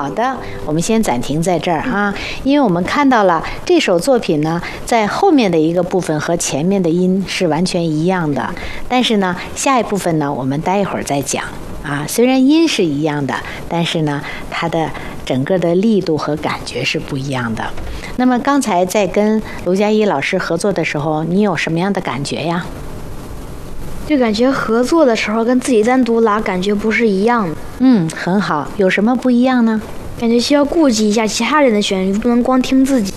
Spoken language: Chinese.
好的，我们先暂停在这儿啊，因为我们看到了这首作品呢，在后面的一个部分和前面的音是完全一样的，但是呢，下一部分呢，我们待一会儿再讲啊。虽然音是一样的，但是呢，它的整个的力度和感觉是不一样的。那么刚才在跟卢佳一老师合作的时候，你有什么样的感觉呀？ 就感觉合作的时候跟自己单独拉感觉不是一样的。 很好，有什么不一样呢？ 感觉需要顾及一下其他人的旋律，不能光听自己。